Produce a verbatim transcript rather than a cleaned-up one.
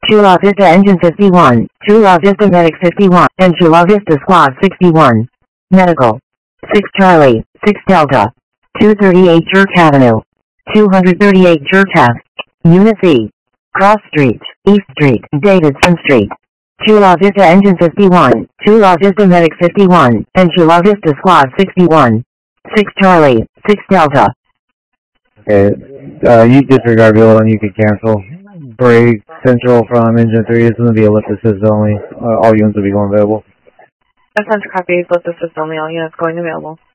Chula Vista Engine fifty-one, Chula Vista Medic fifty-one, and Chula Vista Squad sixty-one. Medical. six Charlie, six Delta. two thirty-eight Jerk Avenue. two thirty-eight Jerk Ave. Unit C. Cross Street, East Street, Davidson Street. Chula Vista Engine fifty-one, Chula Vista Medic fifty-one, and Chula Vista Squad sixty-one. six Charlie, six Delta. Okay, uh, you disregard Bill and you can cancel. Break Central from Engine three is going to be a lift assist only. Uh, all units will be going available. Central copy, lift assist only, all units going available.